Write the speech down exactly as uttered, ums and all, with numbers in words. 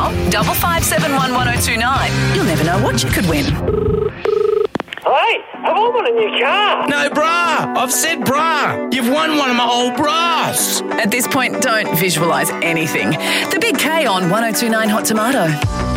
dial double five seven one one oh two nine. You'll never know what you could win. Hey, have I won a new car? No, brah. I've said brah. You've won one of my old bras. At this point, don't visualise anything. The Big K on one oh two nine Hot Tomato.